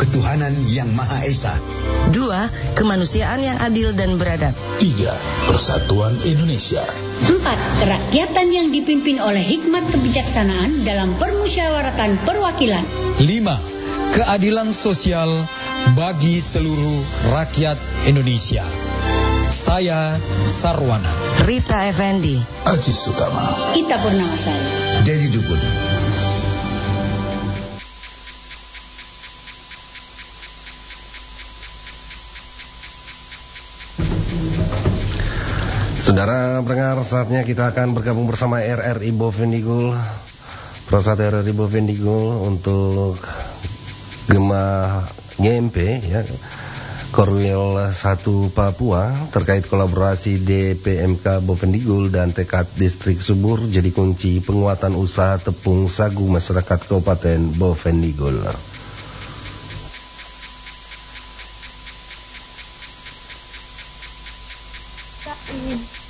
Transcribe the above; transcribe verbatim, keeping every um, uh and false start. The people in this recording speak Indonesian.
ketuhanan yang Maha Esa. Dua, kemanusiaan yang adil dan beradab. Tiga, persatuan Indonesia. Empat, kerakyatan yang dipimpin oleh hikmat kebijaksanaan dalam permusyawaratan perwakilan. Lima, keadilan sosial bagi seluruh rakyat Indonesia. Saya Sarwana, Rita Effendi, Aji Sutama, Ita Purnamasari, Dedi Dukun. Saudara pendengar, saatnya kita akan bergabung bersama R R I Bovendigul, Prosat R R I Bovendigul untuk Gema G M P ya, Korwil satu Papua terkait kolaborasi D P M K Bovendigul dan tekad Distrik Subur jadi kunci penguatan usaha tepung sagu masyarakat Kabupaten Bovendigul. Ingin